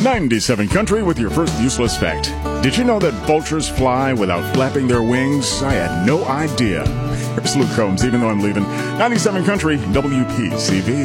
97 Country with your first useless fact. Did you know that vultures fly without flapping their wings? I had no idea. Here's Luke Combs, even though I'm leaving. 97 Country, WPCV.